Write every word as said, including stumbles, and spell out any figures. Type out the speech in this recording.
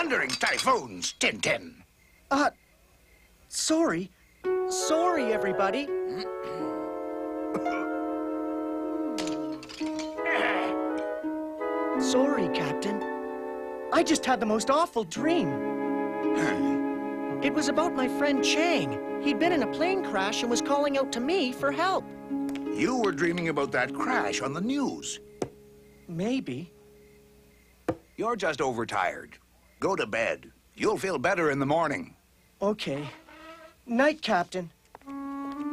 thundering typhoons, Tintin. Uh, sorry. Sorry, everybody. Sorry, Captain. I just had the most awful dream. It was about my friend Chang. He'd been in a plane crash and was calling out to me for help. You were dreaming about that crash on the news. Maybe. You're just overtired. Go to bed. You'll feel better in the morning. Okay. Night, Captain.